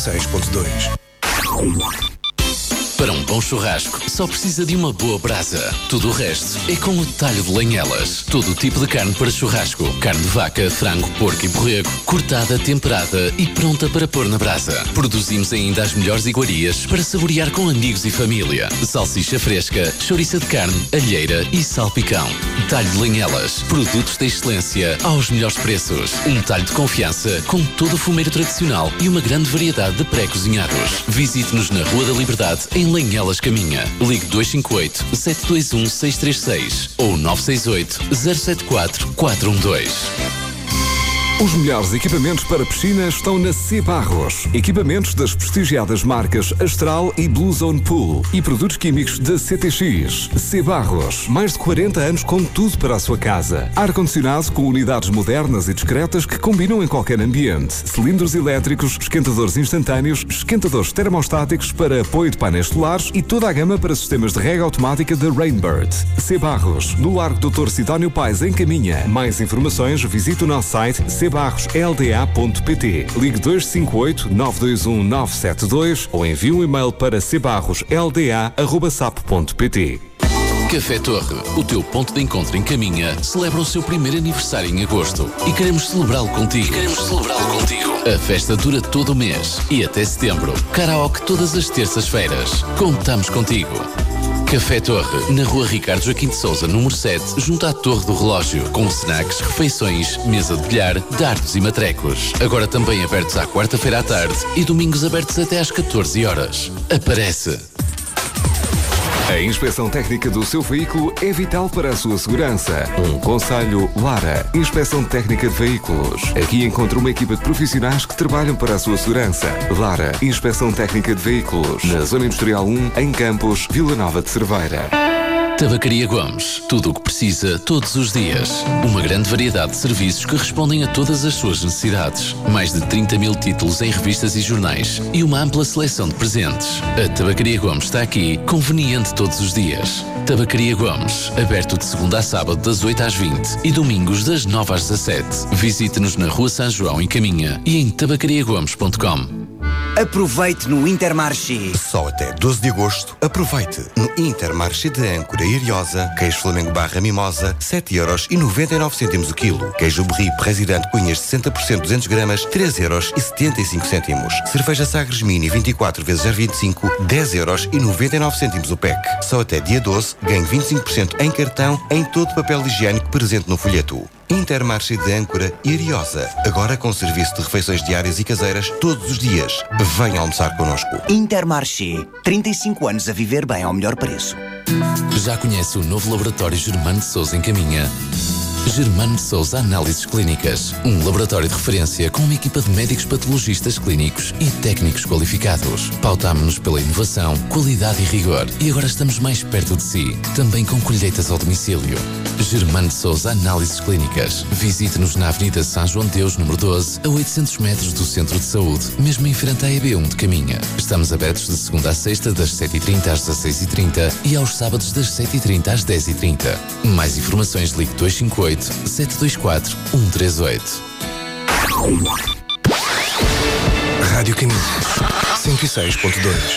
106.2. Para um bom churrasco, só precisa de uma boa brasa. Tudo o resto é com o talho de Lanhelas. Todo o tipo de carne para churrasco. Carne de vaca, frango, porco e borrego. Cortada, temperada e pronta para pôr na brasa. Produzimos ainda as melhores iguarias para saborear com amigos e família. Salsicha fresca, chouriça de carne, alheira e salpicão. Talho de Lanhelas. Produtos de excelência aos melhores preços. Um talho de confiança com todo o fumeiro tradicional e uma grande variedade de pré-cozinhados. Visite-nos na Rua da Liberdade, em Lanhelas Caminha. Ligue 258-721-636 ou 968-074-412. Os melhores equipamentos para piscina estão na C Barros. Equipamentos das prestigiadas marcas Astral e Blue Zone Pool e produtos químicos da CTX. C Barros, mais de 40 anos com tudo para a sua casa. Ar-condicionado com unidades modernas e discretas que combinam em qualquer ambiente. Cilindros elétricos, esquentadores instantâneos, esquentadores termostáticos para apoio de painéis solares e toda a gama para sistemas de rega automática da Rainbird. C Barros, no Largo Dr. Sidónio Pais, em Caminha. Mais informações, visite o nosso site cbarrosLDA.pt. Ligue 258-921-972 ou envie um e-mail para cbarrosLDA@sapo.pt. Café Torre, o teu ponto de encontro em Caminha, celebra o seu primeiro aniversário em agosto e queremos celebrá-lo contigo. A festa dura todo o mês e até setembro. Karaoke todas as terças-feiras. Contamos contigo. Café Torre, na Rua Ricardo Joaquim de Sousa, número 7, junto à Torre do Relógio, com snacks, refeições, mesa de bilhar, dardos e matrecos. Agora também abertos à quarta-feira à tarde e domingos abertos até às 14 horas. Aparece! A inspeção técnica do seu veículo é vital para a sua segurança. Um conselho Lara, Inspeção Técnica de Veículos. Aqui encontra uma equipa de profissionais que trabalham para a sua segurança. Lara, Inspeção Técnica de Veículos. Na Zona Industrial 1, em Campos, Vila Nova de Cerveira. Tabacaria Gomes. Tudo o que precisa, todos os dias. Uma grande variedade de serviços que respondem a todas as suas necessidades. Mais de 30 mil títulos em revistas e jornais. E uma ampla seleção de presentes. A Tabacaria Gomes está aqui, conveniente todos os dias. Tabacaria Gomes. Aberto de segunda a sábado, das 8 às 20 e domingos, das 9 às 17. Visite-nos na Rua São João, em Caminha e em tabacariagomes.com. Aproveite no Intermarché. Só até 12 de agosto, aproveite no Intermarché de Âncora e Ariosa, queijo Flamengo barra Mimosa, 7,99€ o quilo. Queijo Berri Presidente Cunhas 60% 200 gramas, 3,75€. Cerveja Sagres Mini 24 × 0,25, 10,99€ o pack. Só até dia 12, ganhe 25% em cartão em todo o papel higiênico presente no folheto. Intermarché de Âncora e Ariosa, agora com serviço de refeições diárias e caseiras todos os dias. Venha almoçar connosco. Intermarché, 35 anos a viver bem ao melhor preço. Já conhece o novo laboratório Germano de Sousa em Caminha? Germano de Sousa Análises Clínicas. Um laboratório de referência com uma equipa de médicos patologistas clínicos e técnicos qualificados. Pautámo-nos pela inovação, qualidade e rigor. E agora estamos mais perto de si, também com colheitas ao domicílio. Germano de Sousa Análises Clínicas. Visite-nos na Avenida São João de Deus, número 12, a 800 metros do Centro de Saúde, mesmo em frente à EB1 de Caminha. Estamos abertos de segunda a sexta, das 7h30 às 16h30 e aos sábados das 7h30 às 10h30. Mais informações, ligue 258-724-138. Rádio Caminho 106.2.